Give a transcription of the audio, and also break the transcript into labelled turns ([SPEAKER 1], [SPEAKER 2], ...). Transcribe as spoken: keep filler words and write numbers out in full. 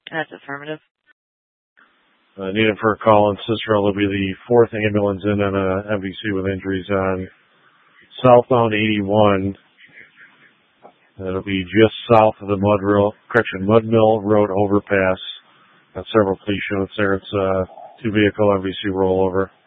[SPEAKER 1] That's affirmative.
[SPEAKER 2] Uh, needed for a call in Cicero. There'll be the fourth ambulance in on a M V C with injuries on southbound eighty-one. That'll be just south of the Mud Mill, correction, Mud Mill Road overpass. Got several police units there. It's a two vehicle M V C rollover.